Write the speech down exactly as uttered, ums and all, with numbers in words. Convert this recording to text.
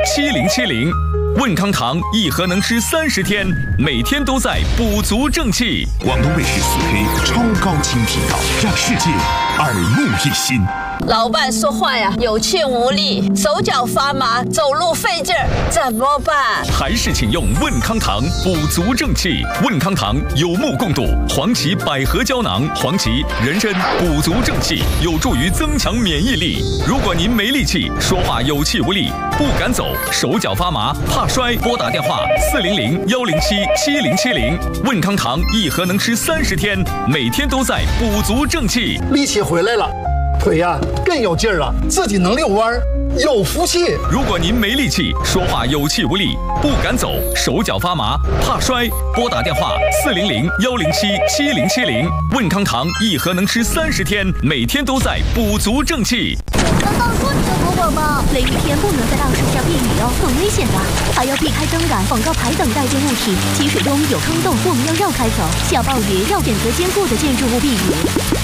七零七零。问康堂一盒能吃三十天，每天都在补足正气。 广东卫视四 K 超高清频道，让世界耳目一新。 老伴说话呀有气无力，手脚发麻，走路费劲儿，怎么办？ 还是请用问康堂补足正气。问康堂有目共睹，黄芪百合胶囊，黄芪、人参补足正气，有助于增强免疫力。如果您没力气，说话有气无力，不敢走，手脚发麻，怕摔，拨打电话四零零幺零七七零七零。问康堂一盒能吃三十天，每天都在补足正气。 力气回来了，腿呀、啊、更有劲儿了，自己能遛弯儿，有福气。 如果您没力气，说话有气无力，不敢走，手脚发麻，怕摔，拨打电话四零零幺零七七零七零。问康堂一盒能吃三十天，每天都在补足正气。 刚刚说你的多广吗？雷雨天不能在大树下避雨哦，很危险的，还要避开灯杆、广告牌等带电物体。积水中有坑洞，我们要绕开走。下暴雨要选择坚固的建筑物避雨。